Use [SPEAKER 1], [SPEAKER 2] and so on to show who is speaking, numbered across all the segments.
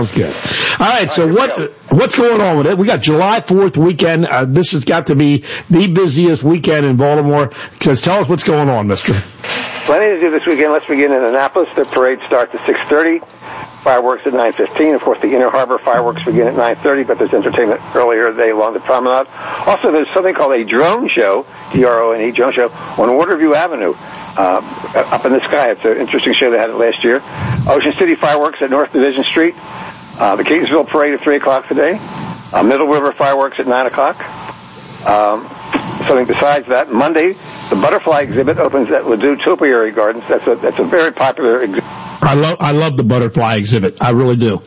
[SPEAKER 1] Good. All right, so what's going on with it? We got July 4th weekend. This has got to be the busiest weekend in Baltimore. Just tell us what's going on, mister.
[SPEAKER 2] Plenty to do this weekend. Let's begin in Annapolis. The parade starts at 6:30. Fireworks at 9:15. Of course, the Inner Harbor fireworks begin at 9:30, but there's entertainment earlier today along the promenade. Also, there's something called a drone show, D-R-O-N-E, drone show, on Waterview Avenue, up in the sky. It's an interesting show. They had it last year. Ocean City fireworks at North Division Street. The Catonsville parade at 3 o'clock today. Middle River fireworks at 9 o'clock. Something besides that, Monday, the butterfly exhibit opens at Ladue Topiary Gardens. That's a very popular exhibit.
[SPEAKER 1] I love the butterfly exhibit. I really do.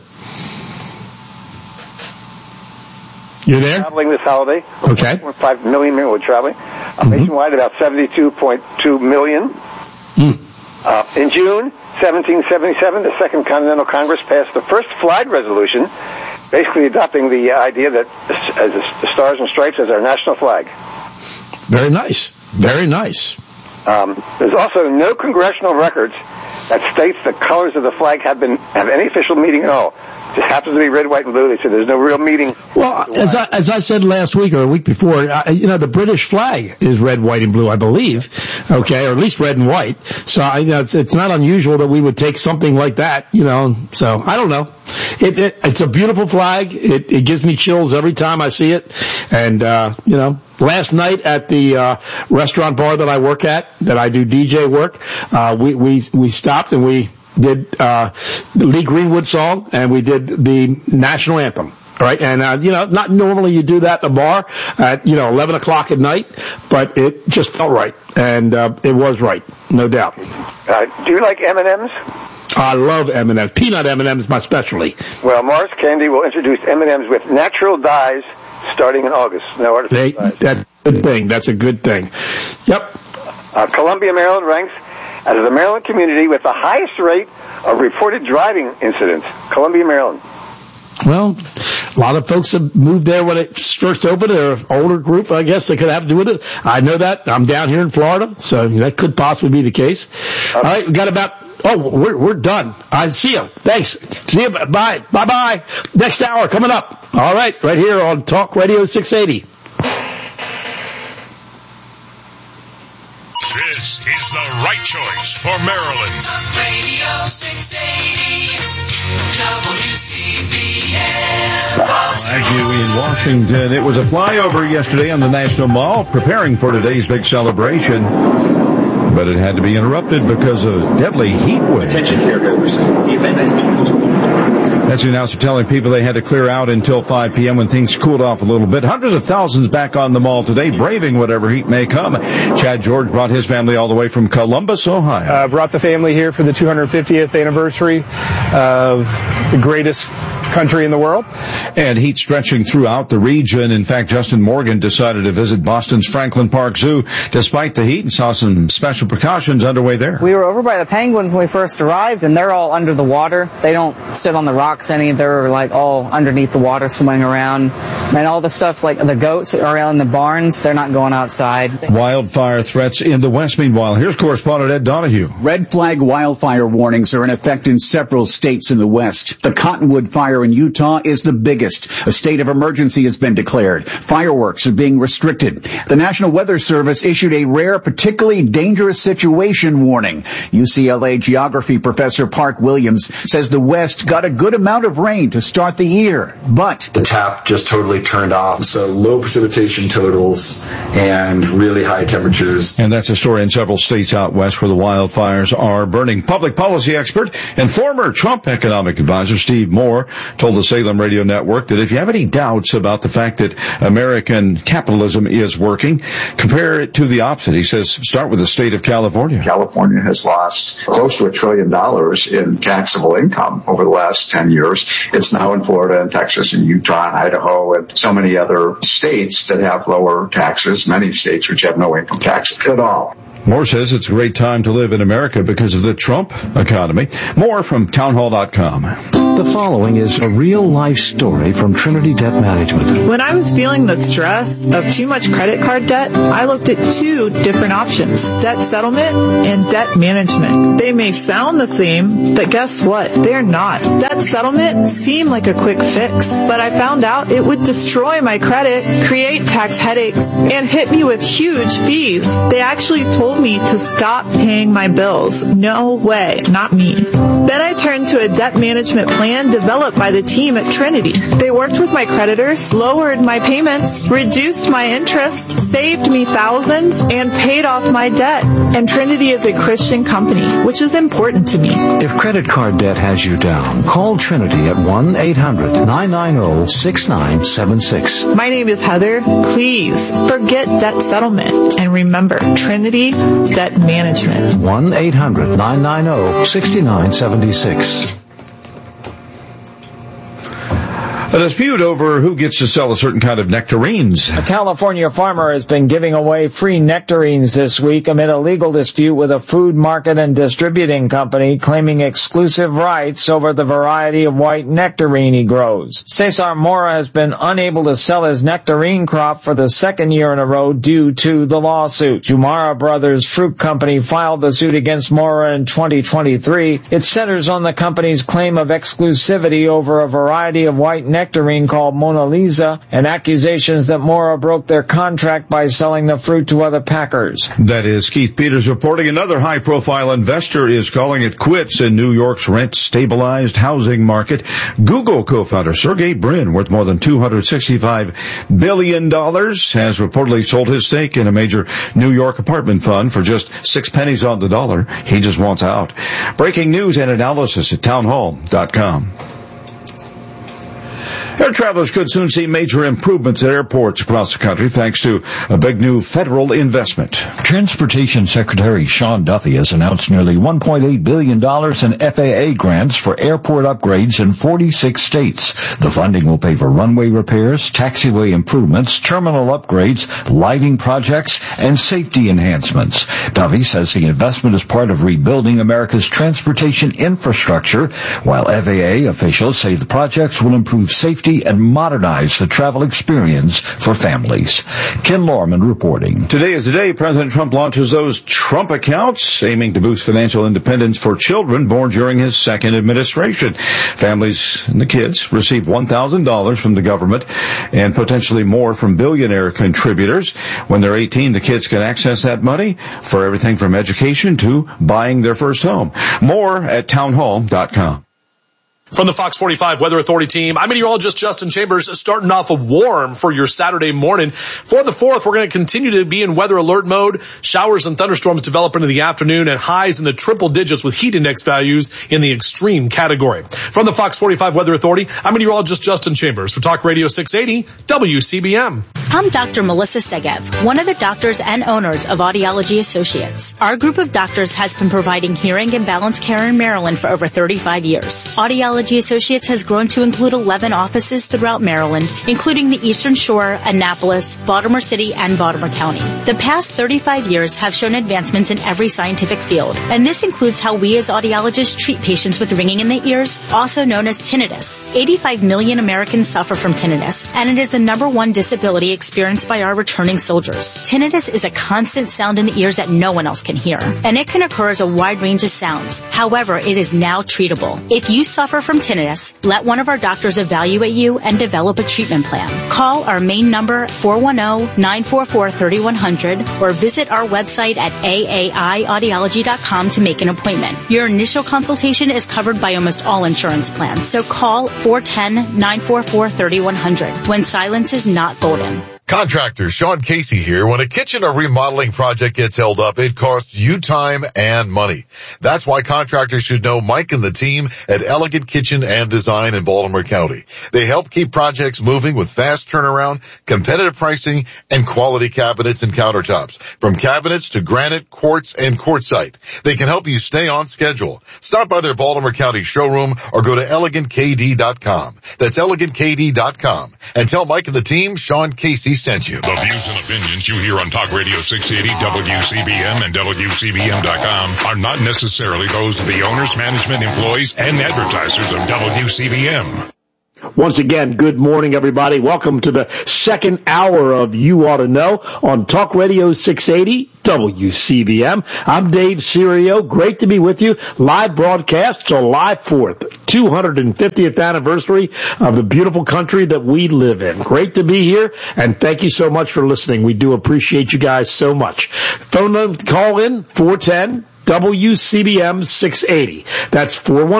[SPEAKER 1] You there?
[SPEAKER 2] Traveling this holiday.
[SPEAKER 1] Okay.
[SPEAKER 2] 1.5 million people traveling. Nationwide, about 72.2 million. In June 1777, the Second Continental Congress passed the first flag resolution, basically adopting the idea that as the Stars and Stripes as our national flag.
[SPEAKER 1] Very nice. Very nice.
[SPEAKER 2] There's also no congressional records that states the colors of the flag have any official meaning at all. It just happens to be red, white, and blue. They said there's no real meaning.
[SPEAKER 1] Well, as I said last week or a week before, the British flag is red, white, and blue, I believe. Okay, or at least red and white. So, it's not unusual that we would take something like that, So, I don't know. It's a beautiful flag. It gives me chills every time I see it. And, last night at the restaurant bar that I work at, that I do DJ work, we stopped and we did the Lee Greenwood song, and we did the national anthem. All right, and not normally you do that in a bar at 11 o'clock at night, but it just felt right, and it was right, no doubt.
[SPEAKER 2] Do you like M&Ms?
[SPEAKER 1] I love M&Ms. Peanut M&Ms is my specialty.
[SPEAKER 2] Well, Mars Candy will introduce M&Ms with natural dyes starting in August. No artificial dyes.
[SPEAKER 1] That's a good thing. That's a good thing. Yep.
[SPEAKER 2] Columbia, Maryland ranks as the Maryland community with the highest rate of reported driving incidents. Columbia, Maryland.
[SPEAKER 1] Well, a lot of folks have moved there when it first opened. They're an older group, I guess, that could have to do with it. I know that. I'm down here in Florida, so that could possibly be the case. All right, we got we're done. I see you. Thanks. See you. Bye. Bye-bye. Next hour coming up. All right, right here on Talk Radio 680.
[SPEAKER 3] This is the right choice for Maryland. Talk Radio 680 WCBM.
[SPEAKER 4] Thank you in Washington. It was a flyover yesterday on the National Mall, preparing for today's big celebration. But it had to be interrupted because of deadly heat wave.
[SPEAKER 5] Attention caregivers. The event has been postponed.
[SPEAKER 4] That's the announcer telling people they had to clear out until 5 p.m. when things cooled off a little bit. Hundreds of thousands back on the mall today, braving whatever heat may come. Chad George brought his family all the way from Columbus, Ohio.
[SPEAKER 6] Brought the family here for the 250th anniversary of the greatest country in the world.
[SPEAKER 4] And heat stretching throughout the region. In fact, Justin Morgan decided to visit Boston's Franklin Park Zoo despite the heat and saw some special precautions underway there.
[SPEAKER 7] We were over by the penguins when we first arrived, and they're all under the water. They don't sit on the rocks any. They're all underneath the water swimming around. And all the stuff like the goats are out in the barns. They're not going outside.
[SPEAKER 4] Wildfire threats in the West. Meanwhile, here's correspondent Ed Donahue.
[SPEAKER 8] Red flag wildfire warnings are in effect in several states in the West. The Cottonwood fire in Utah is the biggest. A state of emergency has been declared. Fireworks are being restricted. The National Weather Service issued a rare, particularly dangerous situation warning. UCLA geography professor Park Williams says the West got a good amount of rain to start the year, but
[SPEAKER 9] the tap just totally turned off. So low precipitation totals and really high temperatures.
[SPEAKER 4] And that's a story in several states out west where the wildfires are burning. Public policy expert and former Trump economic advisor Steve Moore told the Salem Radio Network that if you have any doubts about the fact that American capitalism is working, compare it to the opposite. He says, start with the state of California.
[SPEAKER 10] California has lost close to $1 trillion in taxable income over the last 10 years. It's now in Florida and Texas and Utah and Idaho and so many other states that have lower taxes, many states which have no income tax at all.
[SPEAKER 4] Moore says it's a great time to live in America because of the Trump economy. More from townhall.com.
[SPEAKER 11] The following is a real-life story from Trinity Debt Management.
[SPEAKER 12] When I was feeling the stress of too much credit card debt, I looked at two different options, debt settlement and debt management. They may sound the same, but guess what? They're not. Debt settlement seemed like a quick fix, but I found out it would destroy my credit, create tax headaches, and hit me with huge fees. They actually told me to stop paying my bills. No way, not me. Then I turned to a debt management plan developed by the team at Trinity. They worked with my creditors, lowered my payments, reduced my interest, saved me thousands, and paid off my debt. And Trinity is a Christian company, which is important to me.
[SPEAKER 11] If credit card debt has you down, call Trinity at 1-800-990-6976.
[SPEAKER 12] My name is Heather. Please forget debt settlement and remember Trinity Debt Management.
[SPEAKER 11] 1-800-990-6976.
[SPEAKER 4] A dispute over who gets to sell a certain kind of nectarines.
[SPEAKER 13] A California farmer has been giving away free nectarines this week amid a legal dispute with a food market and distributing company claiming exclusive rights over the variety of white nectarine he grows. Cesar Mora has been unable to sell his nectarine crop for the second year in a row due to the lawsuit. Jumara Brothers Fruit Company filed the suit against Mora in 2023. It centers on the company's claim of exclusivity over a variety of white nectarine called Mona Lisa and accusations that Mora broke their contract by selling the fruit to other packers.
[SPEAKER 4] That is Keith Peters reporting. Another high-profile investor is calling it quits in New York's rent-stabilized housing market. Google co-founder Sergey Brin, worth more than $265 billion, has reportedly sold his stake in a major New York apartment fund for just 6 pennies on the dollar. He just wants out. Breaking news and analysis at townhall.com. Air travelers could soon see major improvements at airports across the country thanks to a big new federal investment.
[SPEAKER 14] Transportation Secretary Sean Duffy has announced nearly $1.8 billion in FAA grants for airport upgrades in 46 states. The funding will pay for runway repairs, taxiway improvements, terminal upgrades, lighting projects, and safety enhancements. Duffy says the investment is part of rebuilding America's transportation infrastructure, while FAA officials say the projects will improve safety and modernize the travel experience for families. Ken Lorman reporting.
[SPEAKER 4] Today is the day President Trump launches those Trump accounts, aiming to boost financial independence for children born during his second administration. Families and the kids receive $1,000 from the government and potentially more from billionaire contributors. When they're 18, the kids can access that money for everything from education to buying their first home. More at townhall.com.
[SPEAKER 15] From the Fox 45 Weather Authority team, I'm meteorologist Justin Chambers, starting off warm for your Saturday morning. For the 4th, we're going to continue to be in weather alert mode. Showers and thunderstorms develop into the afternoon and highs in the triple digits with heat index values in the extreme category. From the Fox 45 Weather Authority, I'm meteorologist Justin Chambers for Talk Radio 680 WCBM.
[SPEAKER 16] I'm Dr. Melissa Segev, one of the doctors and owners of Audiology Associates. Our group of doctors has been providing hearing and balance care in Maryland for over 35 years. Audiology Associates has grown to include 11 offices throughout Maryland, including the Eastern Shore, Annapolis, Baltimore City, and Baltimore County. The past 35 years have shown advancements in every scientific field, and this includes how we as audiologists treat patients with ringing in the ears, also known as tinnitus. 85 million Americans suffer from tinnitus, and it is the #1 disability experienced by our returning soldiers. Tinnitus is a constant sound in the ears that no one else can hear, and it can occur as a wide range of sounds. However, it is now treatable. If you suffer from tinnitus, let one of our doctors evaluate you and develop a treatment plan. Call our main number 410-944-3100 or visit our website at aaiaudiology.com to make an appointment. Your initial consultation is covered by almost all insurance plans, so call 410-944-3100 when silence is not golden.
[SPEAKER 17] Contractor Sean Casey here. When a kitchen or remodeling project gets held up, it costs you time and money. That's why contractors should know Mike and the team at Elegant Kitchen and Design in Baltimore County. They help keep projects moving with fast turnaround, competitive pricing, and quality cabinets and countertops. From cabinets to granite, quartz, and quartzite. They can help you stay on schedule. Stop by their Baltimore County showroom or go to elegantkd.com. That's elegantkd.com. And tell Mike and the team Sean Casey sent you.
[SPEAKER 3] The views and opinions you hear on Talk Radio 680, WCBM, and WCBM.com are not necessarily those of the owners, management, employees, and advertisers of WCBM.
[SPEAKER 1] Once again, good morning, everybody. Welcome to the second hour of You Ought to Know on Talk Radio 680 WCBM. I'm Dave Serio. Great to be with you. Live broadcast, July 4th, 250th anniversary of the beautiful country that we live in. Great to be here, and thank you so much for listening. We do appreciate you guys so much. Phone number to call in, 410 WCBM 680. That's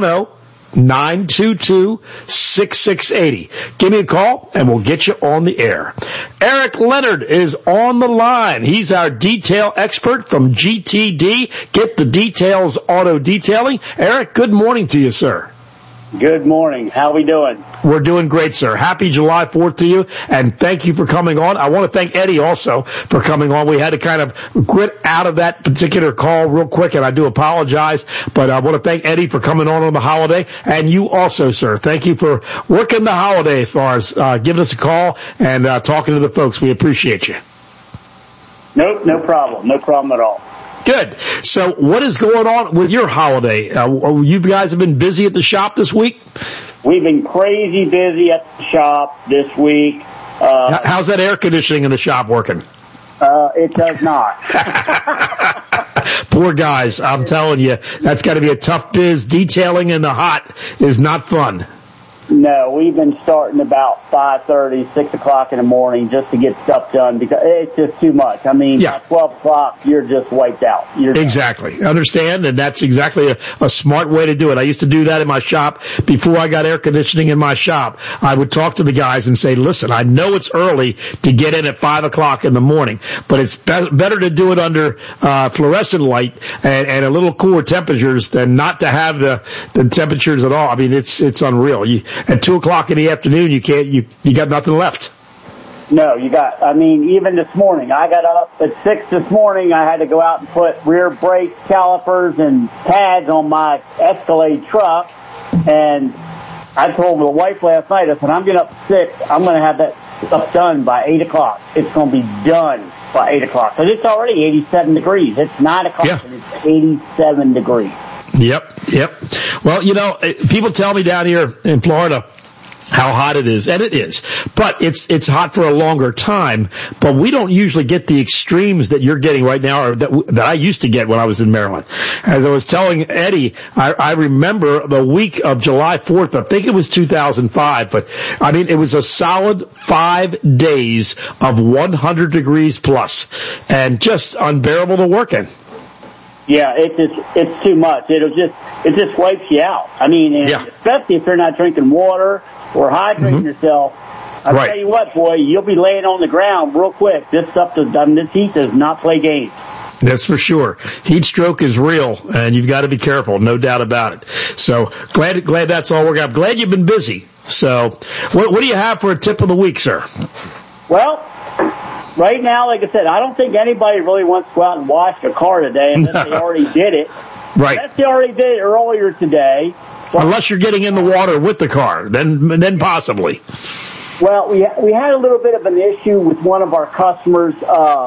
[SPEAKER 1] 410-922-6680. Give me a call and we'll get you on the air. Eric Leonard is on the line. He's our detail expert from GTD. Get the Details Auto Detailing. Eric, good morning to you, sir.
[SPEAKER 18] Good morning. How we doing?
[SPEAKER 1] We're doing great, sir. Happy July 4th to you, and thank you for coming on. I want to thank Eddie also for coming on. We had to kind of grit out of that particular call real quick, and I do apologize, but I want to thank Eddie for coming on the holiday, and you also, sir. Thank you for working the holiday as far as giving us a call and talking to the folks. We appreciate you.
[SPEAKER 18] Nope, no problem. No problem at all.
[SPEAKER 1] Good. So what is going on with your holiday? You guys have been busy at the shop this week?
[SPEAKER 18] We've been crazy busy at the shop this week.
[SPEAKER 1] How's that air conditioning in the shop working?
[SPEAKER 18] It does not.
[SPEAKER 1] Poor guys. I'm telling you, that's got to be a tough biz. Detailing in the hot is not fun.
[SPEAKER 18] No, we've been starting about 5:30, 6 o'clock in the morning just to get stuff done because it's just too much. I mean, at 12 o'clock, you're just wiped out.
[SPEAKER 1] Exactly. Understand, and that's exactly a smart way to do it. I used to do that in my shop before I got air conditioning in my shop. I would talk to the guys and say, listen, I know it's early to get in at 5 o'clock in the morning, but it's better to do it under fluorescent light and a little cooler temperatures than not to have the temperatures at all. I mean, it's unreal. At 2 o'clock in the afternoon, you got nothing left.
[SPEAKER 18] No, even this morning, I got up at 6 this morning. I had to go out and put rear brake calipers and pads on my Escalade truck. And I told my wife last night, I said, I'm getting up at 6. I'm going to have that stuff done by 8 o'clock. It's going to be done by 8 o'clock. Because it's already 87 degrees. It's 9 o'clock and it's 87 degrees.
[SPEAKER 1] Yep. Well, people tell me down here in Florida how hot it is, and it is. But it's hot for a longer time, but we don't usually get the extremes that you're getting right now or that I used to get when I was in Maryland. As I was telling Eddie, I remember the week of July 4th, I think it was 2005, but I mean, it was a solid 5 days of 100 degrees plus and just unbearable to work in.
[SPEAKER 18] Yeah, it's too much. It just wipes you out. I mean, especially if you're not drinking water or hydrating yourself. I'll tell you what, boy, you'll be laying on the ground real quick. This heat does not play games.
[SPEAKER 1] That's for sure. Heat stroke is real, and you've got to be careful, no doubt about it. So glad that's all we're got. Glad you've been busy. So what do you have for a tip of the week, sir?
[SPEAKER 18] Well, right now, like I said, I don't think anybody really wants to go out and wash a car today unless they already did it.
[SPEAKER 1] Right.
[SPEAKER 18] Unless they already did it earlier today.
[SPEAKER 1] Unless you're getting in the water with the car, then possibly.
[SPEAKER 18] Well, we had a little bit of an issue with one of our customers.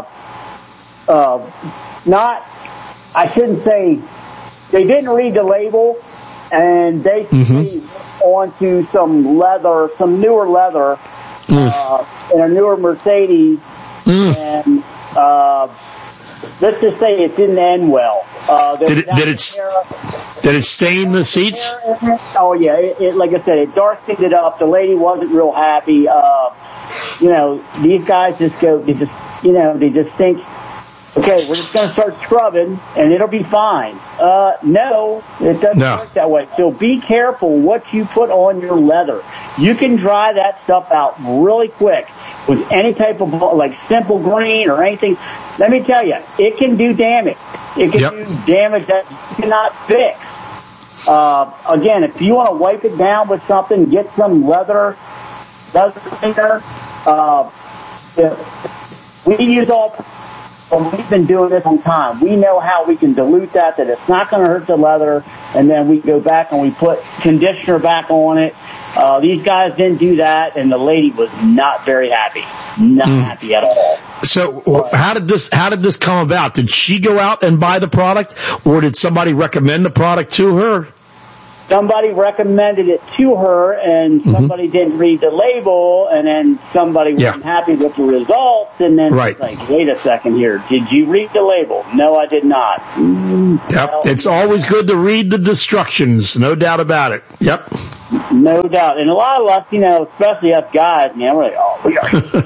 [SPEAKER 18] I shouldn't say, they didn't read the label, and they onto some newer leather, in a newer Mercedes, and let's just say it didn't end well.
[SPEAKER 1] Did it stain the seats?
[SPEAKER 18] Oh yeah, it like I said, it darkened it up. The lady wasn't real happy. These guys they just think, okay, we're just going to start scrubbing and it'll be fine. No, it doesn't work that way. So be careful what you put on your leather. You can dry that stuff out really quick with any type of, like, simple green or anything. Let me tell you, it can do damage. It can do damage that you cannot fix. Again, if you want to wipe it down with something, get some leather cleaner. We use all... Well, we've been doing this on time. We know how we can dilute that it's not going to hurt the leather, and then we go back and we put conditioner back on it. These guys didn't do that, and the lady was not very happy. Not happy at all.
[SPEAKER 1] So how did this come about? Did she go out and buy the product, or did somebody recommend the product to her?
[SPEAKER 18] Somebody recommended it to her, and somebody didn't read the label, and then somebody wasn't happy with the results, and then it's like, wait a second here. Did you read the label? No, I did not.
[SPEAKER 1] Yep. It's always good to read the instructions. No doubt about it. Yep.
[SPEAKER 18] No doubt. And a lot of us, especially us guys, man, we're like, we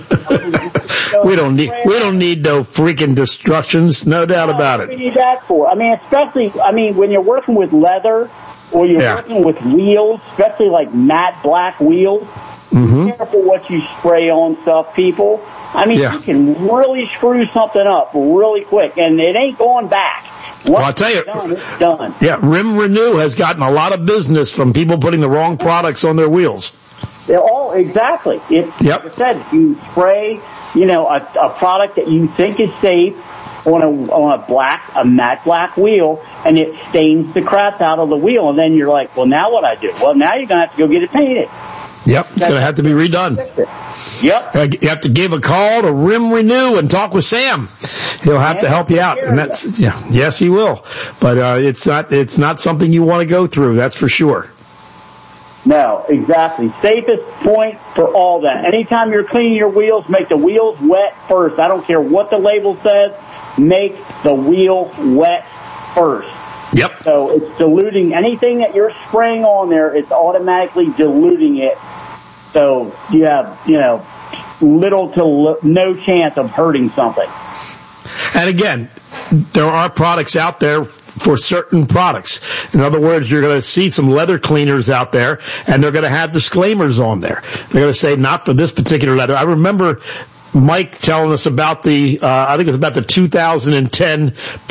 [SPEAKER 18] are.
[SPEAKER 1] we don't need no freaking instructions. No doubt about it.
[SPEAKER 18] What do we need that for? Especially, when you're working with leather, or you're working with wheels, especially like matte black wheels, be careful what you spray on stuff, people. You can really screw something up really quick, and it ain't going back.
[SPEAKER 1] Well, I'll tell you,
[SPEAKER 18] it's done.
[SPEAKER 1] Yeah, Rim Renew has gotten a lot of business from people putting the wrong products on their wheels.
[SPEAKER 18] Exactly. Like I said, if you spray, a product that you think is safe on a matte black wheel, and it stains the crap out of the wheel, and then you're like, well, now what I do? Well, now you're gonna have to go get it painted.
[SPEAKER 1] Yep, it's gonna have to be redone.
[SPEAKER 18] Yep.
[SPEAKER 1] You have to give a call to Rim Renew and talk with Sam. He'll have to help you out, and that's yes, he will. But it's not something you want to go through. That's for sure.
[SPEAKER 18] No, exactly. Safest point for all that. Anytime you're cleaning your wheels, make the wheels wet first. I don't care what the label says. Make the wheel wet first.
[SPEAKER 1] Yep.
[SPEAKER 18] So it's diluting anything that you're spraying on there. It's automatically diluting it. So you have, little to no chance of hurting something.
[SPEAKER 1] And again, there are products out there for certain products. In other words, you're going to see some leather cleaners out there, and they're going to have disclaimers on there. They're going to say, not for this particular leather. I remember Mike telling us about I think it was about the 2010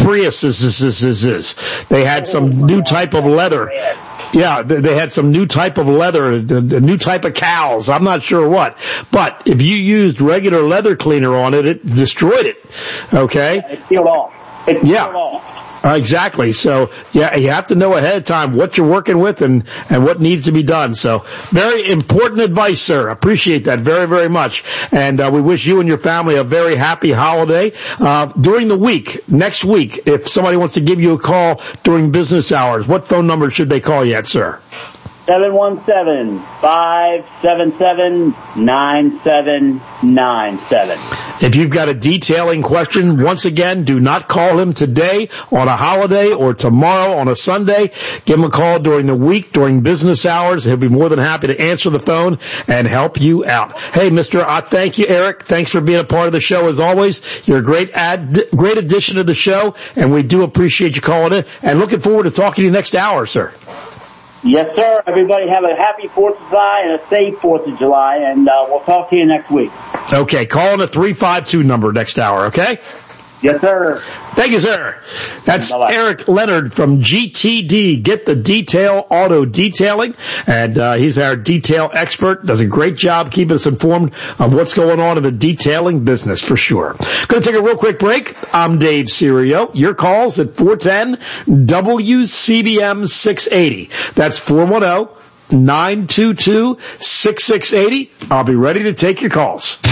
[SPEAKER 1] Priuses. They had some new type of leather. Yeah, they had some new type of leather, a new type of cows. I'm not sure what. But if you used regular leather cleaner on it, it destroyed it. Okay?
[SPEAKER 18] It peeled off. It peeled off.
[SPEAKER 1] Exactly. So, you have to know ahead of time what you're working with and what needs to be done. So, very important advice, sir. Appreciate that very, very much. And we wish you and your family a very happy holiday. During the week, next week, if somebody wants to give you a call during business hours, what phone number should they call you at, sir?
[SPEAKER 18] 717-577-9797.
[SPEAKER 1] If you've got a detailing question, once again, do not call him today on a holiday or tomorrow on a Sunday. Give him a call during the week, during business hours. He'll be more than happy to answer the phone and help you out. Hey, thank you, Eric. Thanks for being a part of the show as always. You're a great addition to the show, and we do appreciate you calling in. And looking forward to talking to you next hour, sir.
[SPEAKER 18] Yes, sir. Everybody have a happy 4th of July and a safe 4th of July, and we'll talk to you next week.
[SPEAKER 1] Okay, call on the 352 number next hour, okay?
[SPEAKER 18] Yes, sir.
[SPEAKER 1] Thank you, sir. That's Eric Leonard from GTD, Get the Detail Auto Detailing, and he's our detail expert. Does a great job keeping us informed of what's going on in the detailing business, for sure. Going to take a real quick break. I'm Dave Serio. Your calls at 410-WCBM 680. That's 410-922-6680. I'll be ready to take your calls.